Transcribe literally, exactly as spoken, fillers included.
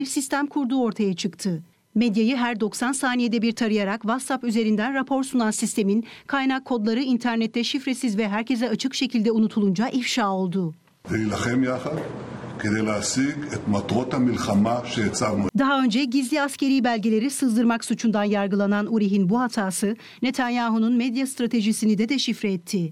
bir sistem kurduğu ortaya çıktı. Medyayı her doksan saniyede bir tarayarak WhatsApp üzerinden rapor sunan sistemin kaynak kodları internette şifresiz ve herkese açık şekilde unutulunca ifşa oldu. Daha önce gizli askeri belgeleri sızdırmak suçundan yargılanan Uri'nin bu hatası Netanyahu'nun medya stratejisini de deşifre etti.